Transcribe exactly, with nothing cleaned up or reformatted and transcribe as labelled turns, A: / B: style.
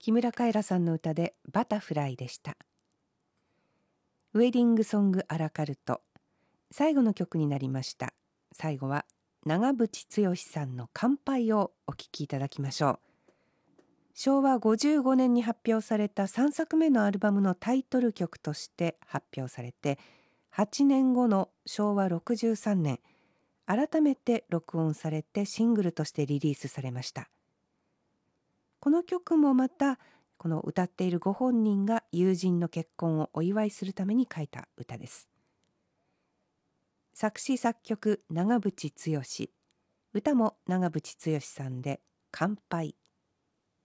A: 木村カエラさんの歌でバタフライでした。ウェディングソングアラカルト、最後の曲になりました。最後は長渕剛さんの乾杯をお聴きいただきましょう。しょうわごじゅうごねんに発表されたさんさくめのアルバムのタイトル曲として発表されて、はちねんごのしょうわろくじゅうさんねん、改めて録音されてシングルとしてリリースされました。この曲もまた、この歌っているご本人が友人の結婚をお祝いするために書いた歌です。作詞作曲長渕剛、歌も長渕剛さんで乾杯。